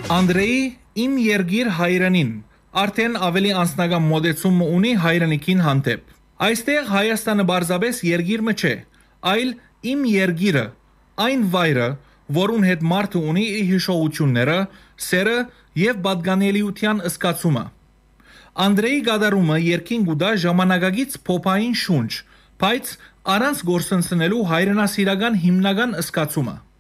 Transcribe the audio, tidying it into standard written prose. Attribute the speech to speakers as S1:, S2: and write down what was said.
S1: Անդրեի իմ երգիր հայրենին արդեն ավելի անձնական մոտեցում ունի հայրենիքին հանդեպ։ Այստեղ Հայաստանը բարձրապես երգիրը չէ, այլ իմ երգիրը, այն վայրը, որուն հետ մարդը ունի իր հիշողությունները, սերը եւ պատկանելիության զգացումը։ Անդրեի գադարումը երկին գուտա ժամանակակից փոփային շունչ, բայց առանց գործընծնելու հայրենասիրական հիմնական զգացումը։